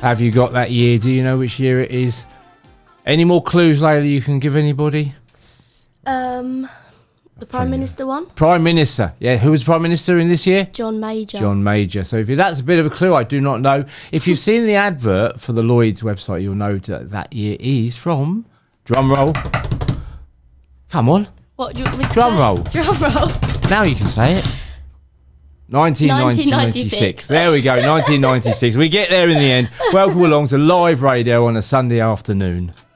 Have you got that year? Do you know which year it is? Any more clues, Layla, you can give anybody? The Prime Minister one? Prime Minister. Yeah, who was Prime Minister in this year? John Major. John Major. So that's a bit of a clue. I do not know. If you've seen the advert for the Lloyd's website, you'll know that year is from... Drum roll. Come on. What do you want me to Drum say? roll. Drum roll. Now you can say it. 1996. There we go, 1996. We get there in the end. Welcome along to live radio on a Sunday afternoon.